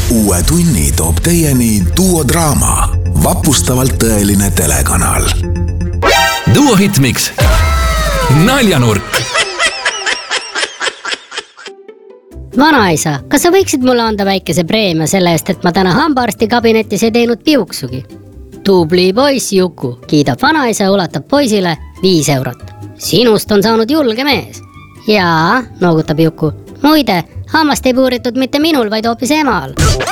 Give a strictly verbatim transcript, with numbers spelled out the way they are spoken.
Uue tunni toob teieni Duo Draama, vapustavalt tõeline telekanal. Duo Hitmix. Naljanurk. Vanaisa, kas sa võiksid mulle anda väikese preemia selle eest, et ma täna hambaarsti kabinetis ei teinud piuksugi? Tubli poiss Juku, kiidab vanaisa ja ulatab poisile viis eurot. Sinust on saanud julge mees. Jaa, noogutab Juku. Muide, hammast ei puuritud mitte minul, vaid hoopis emal.